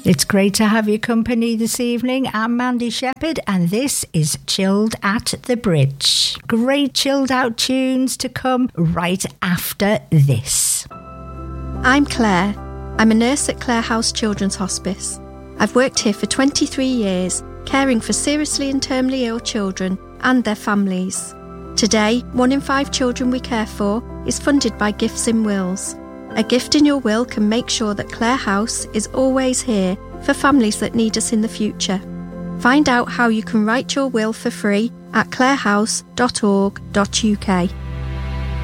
It's great to have your company this evening. I'm Mandy Shepherd and this is Chilled at the Bridge. Great chilled out tunes to come right after this. I'm Claire. I'm a nurse at Clare House Children's Hospice. I've worked here for 23 years, caring for seriously and terminally ill children and their families. Today, 1 in 5 children we care for is funded by Gifts in Wills. A gift in your will can make sure that Clare House is always here for families that need us in the future. Find out how you can write your will for free at clarehouse.org.uk.